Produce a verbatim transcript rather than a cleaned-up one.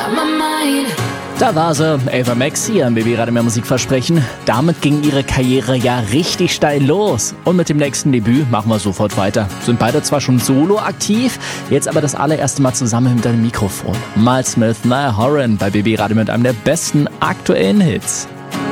Da war sie, Ava Max hier im Baby Radio Mehr Musikversprechen. Damit ging ihre Karriere ja richtig steil los. Und mit dem nächsten Debüt machen wir sofort weiter. Sind beide zwar schon solo aktiv, jetzt aber das allererste Mal zusammen hinter dem Mikrofon. Miles Smith, Niall Horan bei Baby Radio mit einem der besten aktuellen Hits.